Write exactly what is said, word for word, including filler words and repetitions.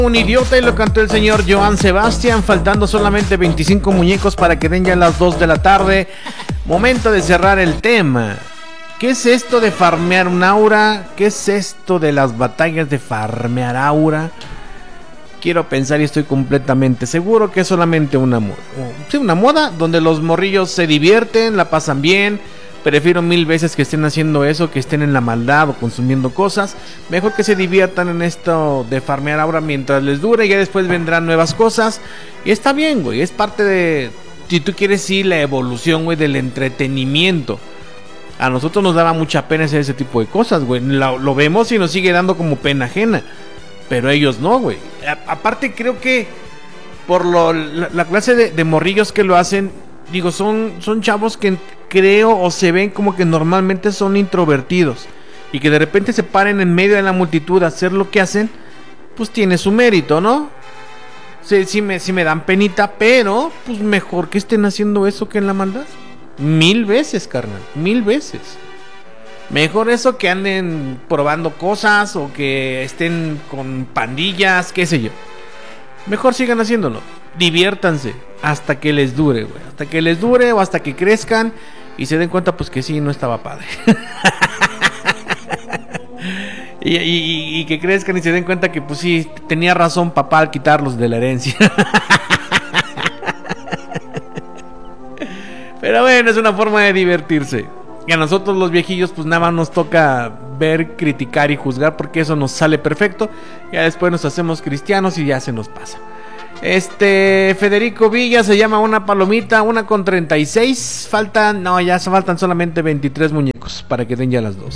Un idiota y lo cantó el señor Joan Sebastián, faltando solamente veinticinco muñecos para que den ya las dos de la tarde. Momento de cerrar el tema. ¿Qué es esto de farmear un aura? ¿Qué es esto de las batallas de farmear aura? Quiero pensar y estoy completamente seguro que es solamente una moda. Sí, una moda donde los morrillos se divierten, la pasan bien. Prefiero mil veces que estén haciendo eso, que estén en la maldad o consumiendo cosas. Mejor que se diviertan en esto de farmear ahora mientras les dure. Y ya después vendrán nuevas cosas. Y está bien, güey. Es parte de, si tú quieres, sí, la evolución, güey, del entretenimiento. A nosotros nos daba mucha pena hacer ese tipo de cosas, güey. Lo, lo vemos y nos sigue dando como pena ajena. Pero ellos no, güey. A, aparte creo que por lo, la, la clase de, de morrillos que lo hacen, digo, son, son chavos que creo o se ven como que normalmente son introvertidos. Y que de repente se paren en medio de la multitud a hacer lo que hacen, pues tiene su mérito, ¿no? Sí, sí me, sí me dan penita, pero pues mejor que estén haciendo eso que en la maldad. Mil veces, carnal, mil veces. Mejor eso que anden probando cosas o que estén con pandillas, qué sé yo. Mejor sigan haciéndolo. Diviértanse hasta que les dure, güey. Hasta que les dure o hasta que crezcan y se den cuenta, pues que sí, no estaba padre. y, y, y que crezcan y se den cuenta que, pues sí, tenía razón papá al quitarlos de la herencia. Pero bueno, es una forma de divertirse. Y a nosotros los viejillos pues nada más nos toca ver, criticar y juzgar, porque eso nos sale perfecto. Ya después nos hacemos cristianos y ya se nos pasa. Este Federico Villa se llama una palomita, una con treinta y seis. Faltan, no, ya faltan solamente veintitrés muñecos para que den ya las dos.